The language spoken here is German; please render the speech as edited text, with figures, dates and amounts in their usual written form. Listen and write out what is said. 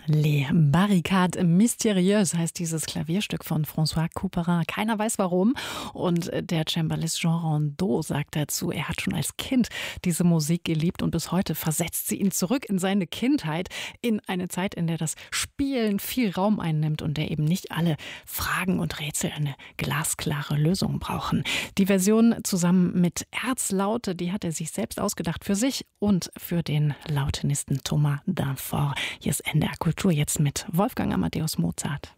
Les Barricades Mystérieuses heißt dieses Klavierstück von François Couperin. Keiner weiß warum. Und der Cembalist Jean Rondeau sagt dazu, er hat schon als Kind diese Musik geliebt und bis heute versetzt sie ihn zurück in seine Kindheit, in eine Zeit, in der das Spielen viel Raum einnimmt und der eben nicht alle Fragen und Rätsel eine glasklare Lösung brauchen. Die Version zusammen mit Erzlaute, die hat er sich selbst ausgedacht für sich und für den Lautenisten Thomas Dinfort. Hier ist NDR Kultur jetzt mit Wolfgang Amadeus Mozart.